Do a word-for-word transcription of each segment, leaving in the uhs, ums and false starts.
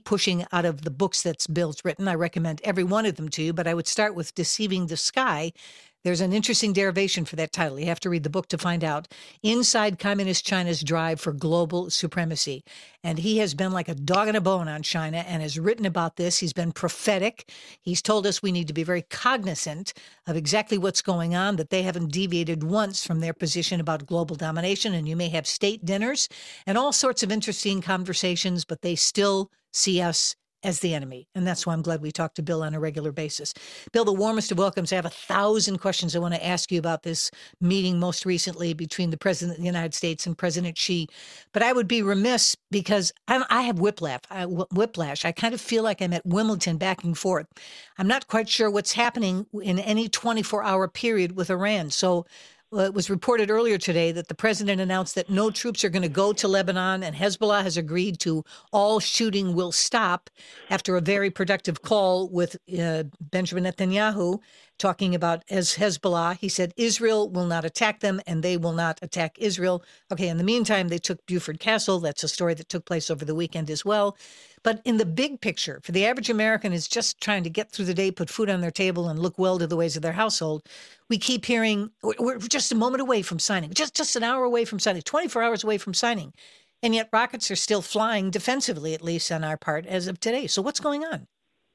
pushing out of the books that's Bill's written. I recommend every one of them to you, but I would start with Deceiving the Sky. There's an interesting derivation for that title. You have to read the book to find out. Inside Communist China's Drive for Global Supremacy. And he has been like a dog in a bone on China and has written about this. He's been prophetic. He's told us we need to be very cognizant of exactly what's going on, that they haven't deviated once from their position about global domination. And you may have state dinners and all sorts of interesting conversations, but they still see us as the enemy. And that's why I'm glad we talk to Bill on a regular basis. Bill, the warmest of welcomes. I have a thousand questions I want to ask you about this meeting most recently between the President of the United States and President Xi. But I would be remiss because I'm, I have whiplash. I, whiplash. I kind of feel like I'm at Wimbledon back and forth. I'm not quite sure what's happening in any twenty-four hour period with Iran. So Well, it was reported earlier today that the president announced that no troops are going to go to Lebanon, and Hezbollah has agreed to all shooting will stop after a very productive call with uh, Benjamin Netanyahu talking about as Hezbollah. He said Israel will not attack them and they will not attack Israel. Okay, in the meantime, they took Beaufort Castle. That's a story that took place over the weekend as well. But in the big picture, for the average American who's just trying to get through the day, put food on their table, and look well to the ways of their household, we keep hearing we're just a moment away from signing, just, just an hour away from signing, twenty-four hours away from signing. And yet rockets are still flying defensively, at least on our part, as of today. So what's going on?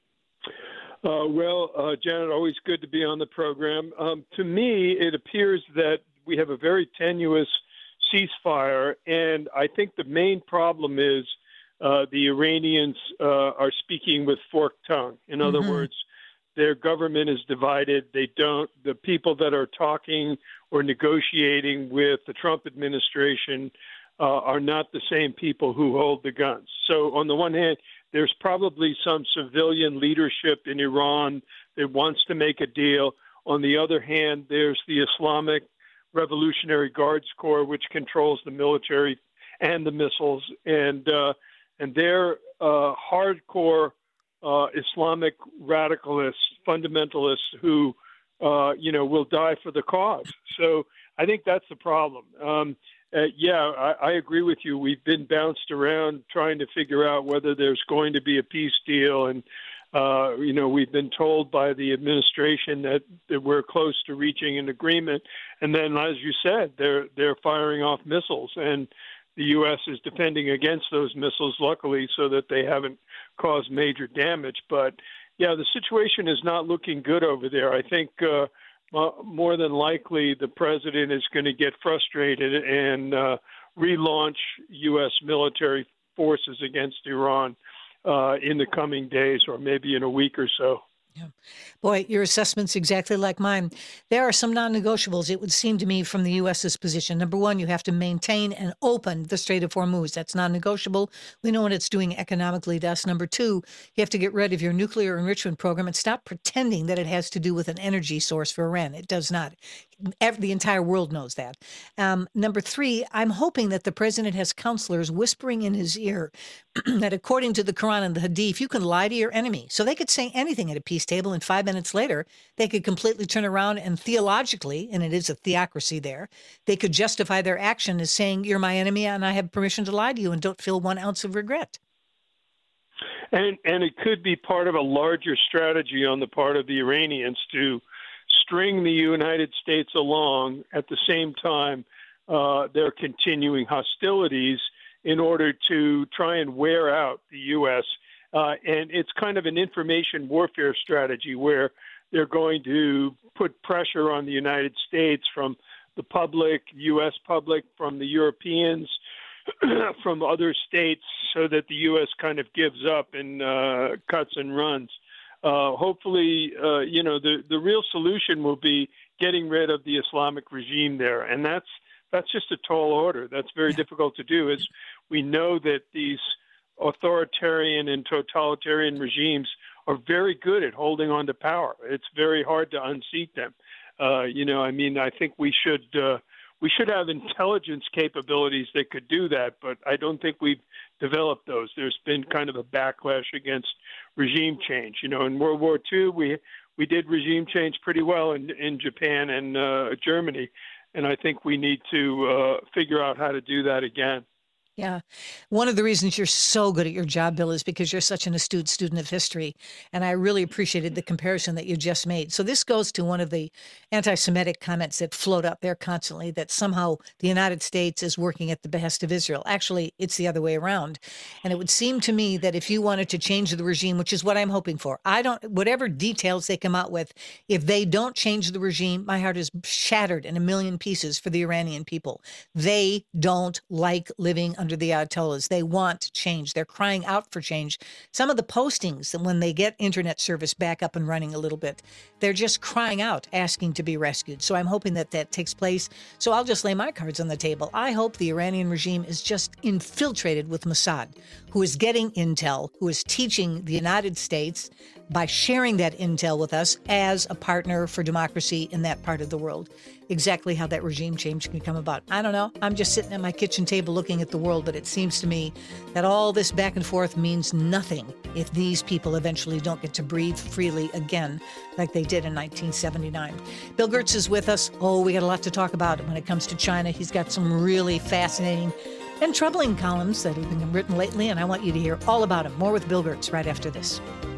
Uh, well, uh, Janet, always good to be on the program. Um, to me, it appears that we have a very tenuous ceasefire, and I think the main problem is uh, the Iranians uh, are speaking with forked tongue. In other mm-hmm. words, their government is divided. They don't. The people that are talking or negotiating with the Trump administration uh, are not the same people who hold the guns. So on the one hand, there's probably some civilian leadership in Iran that wants to make a deal. On the other hand, there's the Islamic Revolutionary Guards Corps, which controls the military and the missiles, and uh, and they're uh, hardcore uh, Islamic radicalists, fundamentalists who uh, you know will die for the cause. So I think that's the problem. Um, Uh, yeah, I, I agree with you. We've been bounced around trying to figure out whether there's going to be a peace deal. And, uh, you know, we've been told by the administration that, that we're close to reaching an agreement. And then, as you said, they're they're firing off missiles. And the U S is defending against those missiles, luckily, so that they haven't caused major damage. But, yeah, the situation is not looking good over there. I think uh, – Uh, more than likely, the president is going to get frustrated and uh, relaunch U S military forces against Iran uh, in the coming days or maybe in a week or so. Yeah. Boy, your assessment's exactly like mine. There are some non-negotiables, it would seem to me, from the U S's position. Number one, you have to maintain and open the Strait of Hormuz. That's non-negotiable. We know what it's doing economically to us. Number two, you have to get rid of your nuclear enrichment program and stop pretending that it has to do with an energy source for Iran. It does not. Every, the entire world knows that. Um, number three, I'm hoping that the president has counselors whispering in his ear that according to the Quran and the Hadith, you can lie to your enemy. So they could say anything at a peace table, and five minutes later, they could completely turn around and theologically, and it is a theocracy there, they could justify their action as saying, you're my enemy and I have permission to lie to you and don't feel one ounce of regret. And, and it could be part of a larger strategy on the part of the Iranians to string the United States along at the same time uh, they're continuing hostilities in order to try and wear out the U S. Uh, and it's kind of an information warfare strategy where they're going to put pressure on the United States from the public, U S public, from the Europeans, from other states, so that the U S kind of gives up and uh, cuts and runs. Uh, hopefully, uh, you know, the, the real solution will be getting rid of the Islamic regime there. And that's that's just a tall order. That's very yeah. difficult to do. As we know that these authoritarian and totalitarian regimes are very good at holding on to power. It's very hard to unseat them. Uh, you know, I mean, I think we should uh, we should have intelligence capabilities that could do that, but I don't think we've developed those. There's been kind of a backlash against regime change. You know, in World War Two, we we did regime change pretty well in, in Japan and uh, Germany, and I think we need to uh, figure out how to do that again. Yeah. One of the reasons you're so good at your job, Bill, is because you're such an astute student of history. And I really appreciated the comparison that you just made. So this goes to one of the anti-Semitic comments that float up there constantly, that somehow the United States is working at the behest of Israel. Actually, it's the other way around. And it would seem to me that if you wanted to change the regime, which is what I'm hoping for, I don't, whatever details they come out with, if they don't change the regime, my heart is shattered in a million pieces for the Iranian people. They don't like living under the Ayatollahs. They want change. They're crying out for change. Some of the postings, when they get internet service back up and running a little bit, they're just crying out, asking to be rescued. So I'm hoping that that takes place. So I'll just lay my cards on the table. I hope the Iranian regime is just infiltrated with Mossad, who is getting intel, who is teaching the United States by sharing that intel with us as a partner for democracy in that part of the world. Exactly how that regime change can come about, I don't know. I'm just sitting at my kitchen table looking at the world, but it seems to me that all this back and forth means nothing if these people eventually don't get to breathe freely again like they did in nineteen seventy-nine. Bill Gertz is with us. Oh, we got a lot to talk about when it comes to China. He's got some really fascinating and troubling columns that have been written lately, and I want you to hear all about them. More with Bill Gertz right after this.